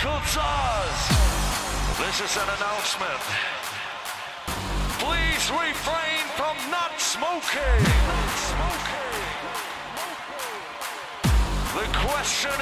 Michael Zaz. This is an announcement. Please refrain from not smoking. The question